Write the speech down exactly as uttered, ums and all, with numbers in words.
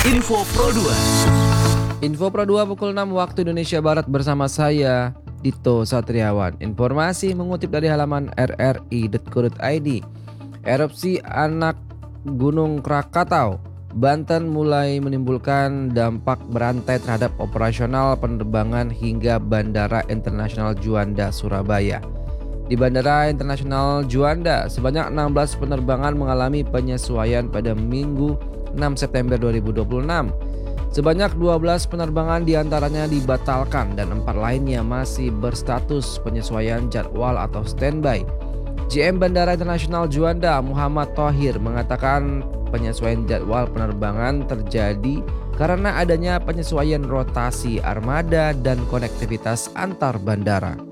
Info Pro dua. Info Pro dua pukul enam waktu Indonesia Barat bersama saya Dito Satriawan. Informasi mengutip dari halaman r r i titik co titik i d. Erupsi anak Gunung Krakatau, Banten mulai menimbulkan dampak berantai terhadap operasional penerbangan hingga Bandara Internasional Juanda, Surabaya. Di Bandara Internasional Juanda, sebanyak enam belas penerbangan mengalami penyesuaian pada Minggu enam September dua ribu dua puluh enam. Sebanyak dua belas penerbangan diantaranya dibatalkan dan empat lainnya masih berstatus penyesuaian jadwal atau standby. G M Bandara Internasional Juanda, Muhammad Thohir, mengatakan penyesuaian jadwal penerbangan terjadi karena adanya penyesuaian rotasi armada dan konektivitas antar bandara.